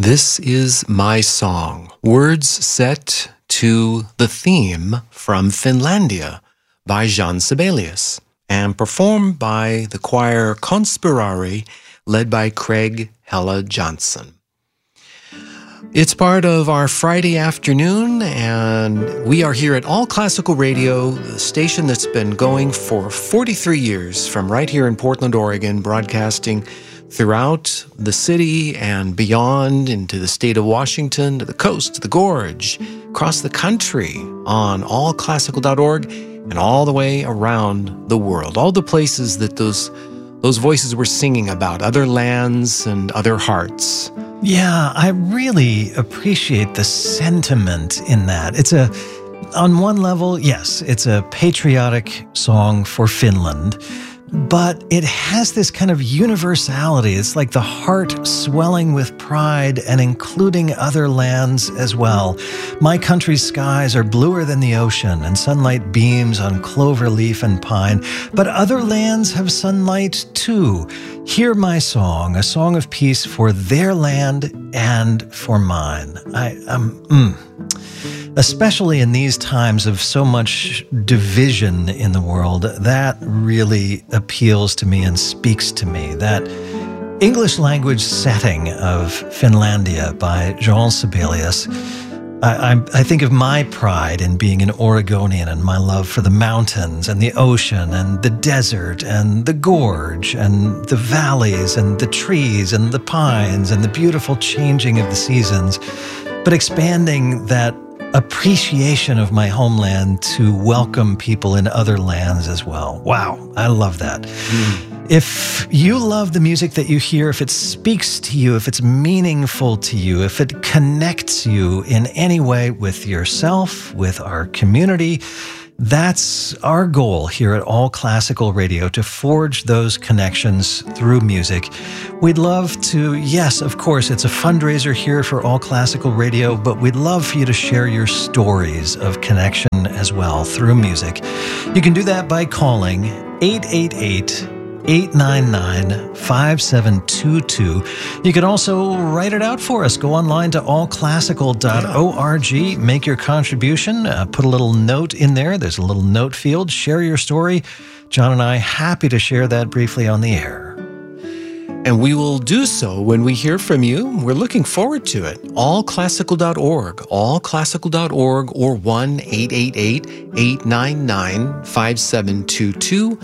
This is my song, words set to the theme from Finlandia by Jean Sibelius and performed by the choir Conspirare led by Craig Hella Johnson. It's part of our Friday afternoon, and we are here at All Classical Radio, the station that's been going for 43 years from right here in Portland, Oregon, broadcasting throughout the city and beyond into the state of Washington, to the coast, to the gorge, across the country on allclassical.org and all the way around the world. All the places that those voices were singing about, other lands and other hearts. Yeah, I really appreciate the sentiment in that. On one level, yes, it's a patriotic song for Finland, but it has this kind of universality. It's like the heart swelling with pride and including other lands as well. My country's skies are bluer than the ocean, and sunlight beams on clover leaf and pine. But other lands have sunlight too. Hear my song, a song of peace for their land and for mine. Especially in these times of so much division in the world, that really appeals to me and speaks to me. That English language setting of Finlandia by Jean Sibelius, I think of my pride in being an Oregonian and my love for the mountains and the ocean and the desert and the gorge and the valleys and the trees and the pines and the beautiful changing of the seasons, but expanding that appreciation of my homeland to welcome people in other lands as well. Wow, I love that. If you love the music that you hear, if it speaks to you, if it's meaningful to you, if it connects you in any way with yourself, with our community, that's our goal here at All Classical Radio, to forge those connections through music. We'd love to, yes, of course, it's a fundraiser here for All Classical Radio, but we'd love for you to share your stories of connection as well through music. You can do that by calling 888-899-5722. You can also write it out for us. Go online to allclassical.org, make your contribution, put a little note in there. There's a little note field. Share your story. John and I happy to share that briefly on the air. And we will do so when we hear from you. We're looking forward to it. Allclassical.org, allclassical.org, or 1-888-899-5722,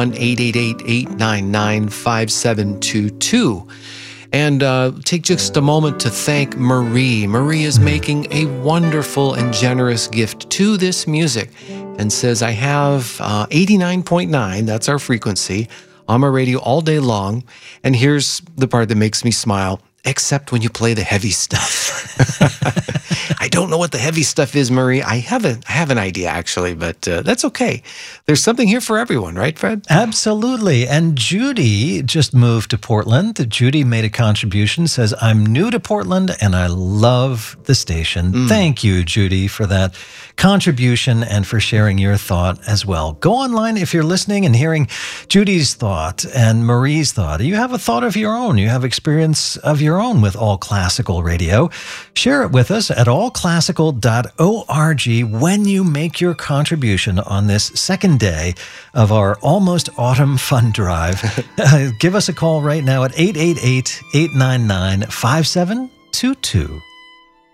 1-888-899-5722. And take just a moment to thank Marie. Marie is making a wonderful and generous gift to this music and says, I have 89.9, that's our frequency, on my radio all day long. And here's the part that makes me smile, except when you play the heavy stuff. I don't know what the heavy stuff is, Marie. I have an idea, actually, but that's okay. There's something here for everyone, right, Fred? Absolutely. And Judy just moved to Portland. Judy made a contribution, says, I'm new to Portland and I love the station. Thank you, Judy, for that contribution and for sharing your thought as well. Go online if you're listening and hearing Judy's thought and Marie's thought. You have a thought of your own. You have experience of your own with All Classical Radio. Share it with us at allclassical.org when you make your contribution on this second day of our almost autumn fun drive. Give us a call right now at 888-899-5722.